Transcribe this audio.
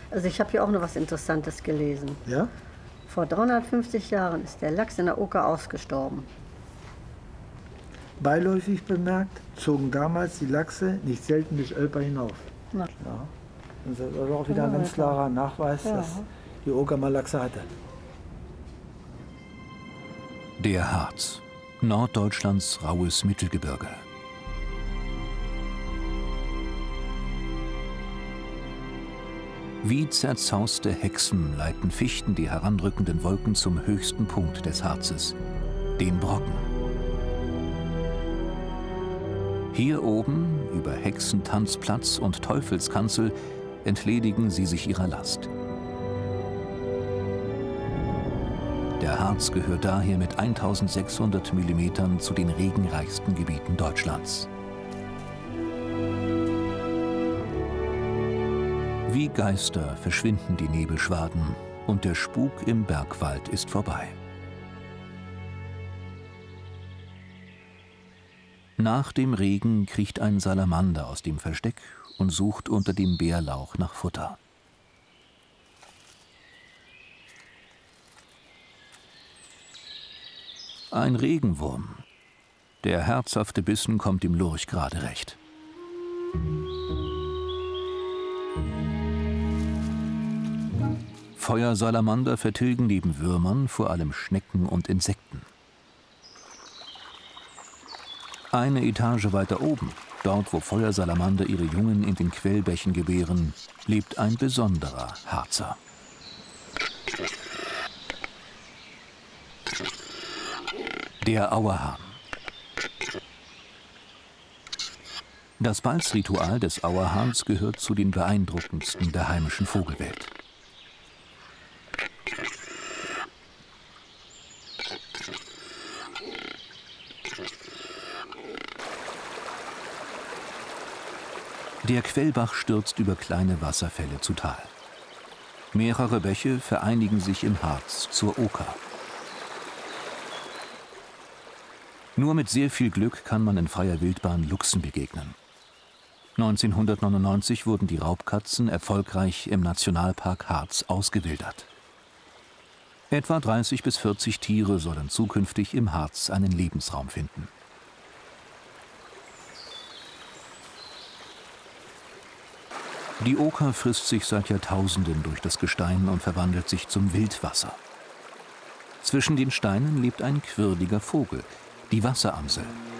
Also ich habe hier auch noch was Interessantes gelesen. Ja? Vor 350 Jahren ist der Lachs in der Oker ausgestorben. Beiläufig bemerkt, zogen damals die Lachse nicht selten bis Ölper hinauf. Na. Ja. Das ist also auch wieder ein ganz klarer Nachweis, dass die Oker mal Lachse hatte. Der Harz, Norddeutschlands raues Mittelgebirge. Wie zerzauste Hexen leiten Fichten die heranrückenden Wolken zum höchsten Punkt des Harzes, den Brocken. Hier oben, über Hexentanzplatz und Teufelskanzel, entledigen sie sich ihrer Last. Der Harz gehört daher mit 1600 mm zu den regenreichsten Gebieten Deutschlands. Wie Geister verschwinden die Nebelschwaden und der Spuk im Bergwald ist vorbei. Nach dem Regen kriecht ein Salamander aus dem Versteck und sucht unter dem Bärlauch nach Futter. Ein Regenwurm. Der herzhafte Bissen kommt dem Lurch gerade recht. Feuersalamander vertilgen neben Würmern vor allem Schnecken und Insekten. Eine Etage weiter oben, dort wo Feuersalamander ihre Jungen in den Quellbächen gebären, lebt ein besonderer Harzer. Der Auerhahn. Das Balzritual des Auerhahns gehört zu den beeindruckendsten der heimischen Vogelwelt. Der Quellbach stürzt über kleine Wasserfälle zu Tal. Mehrere Bäche vereinigen sich im Harz zur Oker. Nur mit sehr viel Glück kann man in freier Wildbahn Luchsen begegnen. 1999 wurden die Raubkatzen erfolgreich im Nationalpark Harz ausgewildert. Etwa 30 bis 40 Tiere sollen zukünftig im Harz einen Lebensraum finden. Die Oker frisst sich seit Jahrtausenden durch das Gestein und verwandelt sich zum Wildwasser. Zwischen den Steinen lebt ein quirliger Vogel, die Wasseramsel.